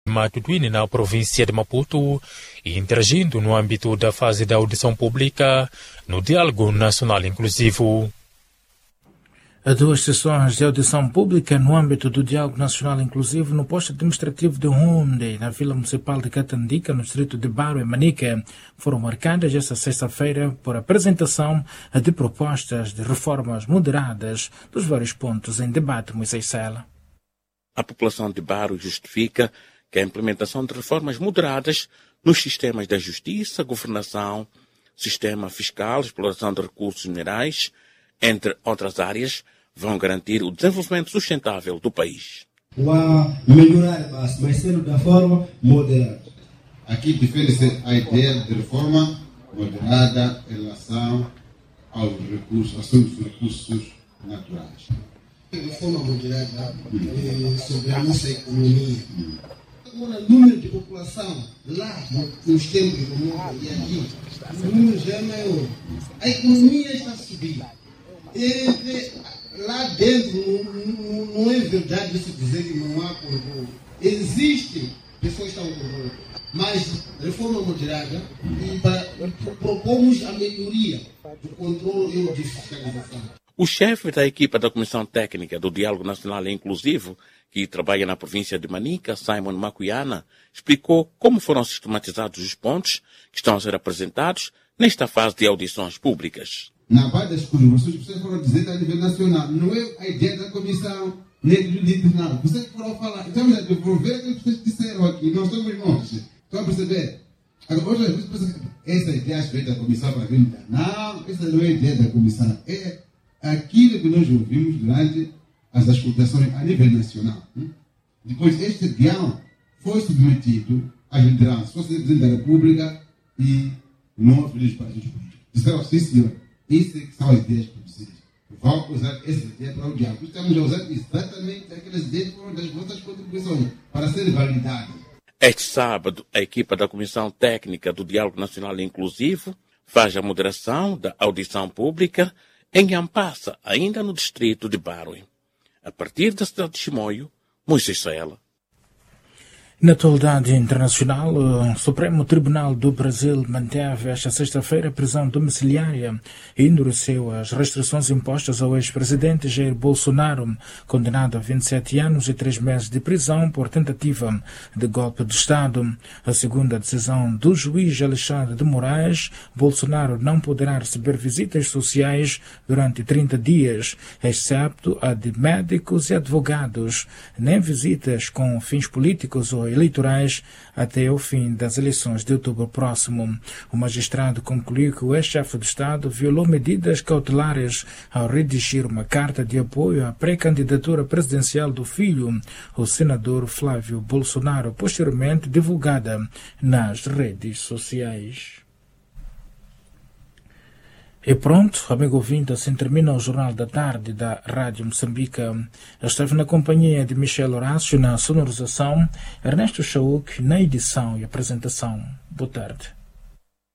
Matutuini, na província de Maputo, e interagindo no âmbito da fase da audição pública no Diálogo Nacional Inclusivo. Há duas sessões de audição pública no âmbito do Diálogo Nacional Inclusivo no posto administrativo de Hunde, na Vila Municipal de Catandica, no distrito de Baro e Manica, foram marcadas esta sexta-feira por apresentação de propostas de reformas moderadas dos vários pontos em debate, Moisés Sela. A população de Baro justifica que a implementação de reformas moderadas nos sistemas da justiça, governação, sistema fiscal, exploração de recursos minerais, entre outras áreas, vão garantir o desenvolvimento sustentável do país. Melhorar, mas sendo da forma moderada. Aqui defende-se a ideia de reforma moderada em relação aos recursos, assuntos de recursos naturais. Reforma moderada sobre a nossa economia. Agora, o número de população lá nos tempos do mundo e aqui, o número já é maior. A economia está a subir. Lá dentro não é verdade isso dizer que não há controle. Existe pessoas que estão com controle, mas reforma moderada e propomos a melhoria do controle e de fiscalização. O chefe da equipa da Comissão Técnica do Diálogo Nacional Inclusivo, que trabalha na província de Manica, Simon Macuyana, explicou como foram sistematizados os pontos que estão a ser apresentados nesta fase de audições públicas. Na base das contribuições que vocês foram dizer a nível nacional, não é a ideia da comissão, nem do líder, não. Vocês foram falar, estamos a devolver aquilo que vocês disseram aqui, nós somos nós. Estão a perceber? Agora, hoje, às vezes, essa ideia veio da comissão para vir. Não, essa não é a ideia da comissão. É aquilo que nós ouvimos durante as auscultações a nível nacional. Depois, este diálogo foi submetido às lideranças, fosse o Presidente da República e nós, os partidos políticos. Disseram, sim, senhor. Isso são as ideias produzidas. Vão usar essa ideia para o diálogo. Estamos a usar exatamente aquelas ideias das vossas contribuições para serem validadas. Este sábado, a equipa da Comissão Técnica do Diálogo Nacional Inclusivo faz a moderação da audição pública em Ampassa, ainda no distrito de Barue. A partir da cidade de Chimoio, Moisés Sela. Na atualidade internacional, o Supremo Tribunal do Brasil manteve esta sexta-feira a prisão domiciliária e endureceu as restrições impostas ao ex-presidente Jair Bolsonaro, condenado a 27 anos e 3 meses de prisão por tentativa de golpe de Estado. A segunda decisão do juiz Alexandre de Moraes, Bolsonaro não poderá receber visitas sociais durante 30 dias, exceto a de médicos e advogados, nem visitas com fins políticos ou eleitorais até o fim das eleições de outubro próximo. O magistrado concluiu que o ex-chefe de Estado violou medidas cautelares ao redigir uma carta de apoio à pré-candidatura presidencial do filho, o senador Flávio Bolsonaro, posteriormente divulgada nas redes sociais. E pronto, amigo ouvinte, assim termina o Jornal da Tarde da Rádio Moçambique. Eu esteve na companhia de Michel Horácio na sonorização, Ernesto Chauk na edição e apresentação. Boa tarde.